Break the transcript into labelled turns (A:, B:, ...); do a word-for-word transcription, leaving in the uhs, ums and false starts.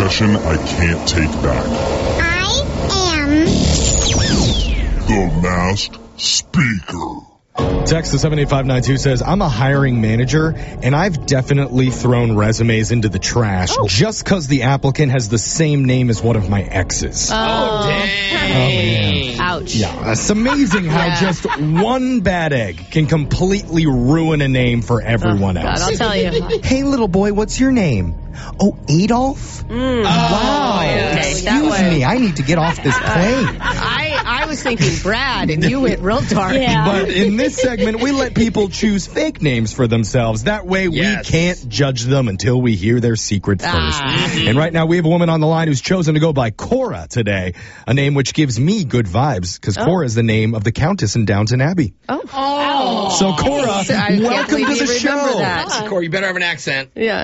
A: confession I can't take back.
B: I am
A: The Masked Speaker.
C: Text to seven eight five nine two says, I'm a hiring manager, and I've definitely thrown resumes into the trash
D: Oh.
C: just because the applicant has the same name as one of my exes.
D: Oh,
C: man.
D: Ouch.
C: Yeah, it's amazing how
D: Yeah.
C: just one bad egg can completely ruin a name for everyone
D: Oh, God,
C: else.
D: I'll tell you.
C: Hey, little boy, what's your name? Oh, Adolf?
D: Mm.
C: Wow.
D: Okay,
C: Excuse
D: that way.
C: me, I need to get off this plane.
D: I, I was thinking Brad, and you went real dark.
C: But in this segment, we let people choose fake names for themselves. That way,
E: Yes.
C: we can't judge them until we hear their secret first.
D: Ah.
C: And right now, we have a woman on the line who's chosen to go by Cora today, a name which gives me good vibes, because
D: Oh.
C: Cora is the name of the Countess in Downton Abbey.
D: Oh.
C: So, Cora,
D: I can't
C: welcome
D: believe
C: to the
D: you remember
C: show.
D: that.
E: Corey, you better have an accent.
D: Yeah.